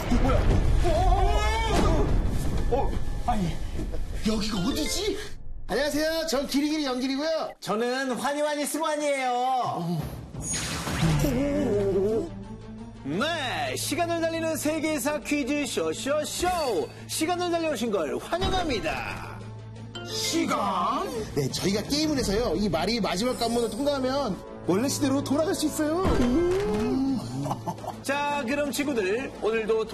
아니, 여기가 어디지? 안녕하세요. 전 기리기리 영길이고요. 저는 환희환희 승환이에요. 네, 시간을 달리는 세계사 퀴즈 쇼쇼쇼. 시간을 달려오신 걸 환영합니다. 시간? 네, 저희가 게임을 해서요. 이 말이 마지막 관문을 통과하면 원래 시대로 돌아갈 수 있어요. 자, 그럼 친구들 오늘도